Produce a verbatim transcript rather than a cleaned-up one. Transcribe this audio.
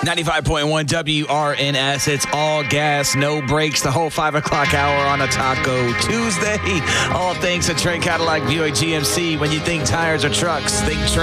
ninety-five point one W R N S. It's all gas, no brakes, the whole five o'clock hour on a Taco Tuesday. All thanks to Trent Cadillac Buick G M C. When you think tires or trucks, think Trent.